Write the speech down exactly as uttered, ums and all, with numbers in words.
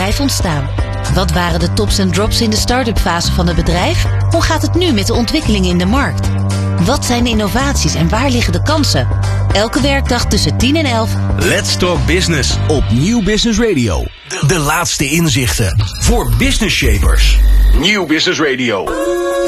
bedrijf ontstaan? Wat waren de tops en drops in de start-up fase van het bedrijf? Hoe gaat het nu met de ontwikkelingen in de markt? Wat zijn de innovaties en waar liggen de kansen? Elke werkdag tussen tien en elf. Let's Talk Business op Nieuw Business Radio. De laatste inzichten voor business shapers. Nieuw Business Radio.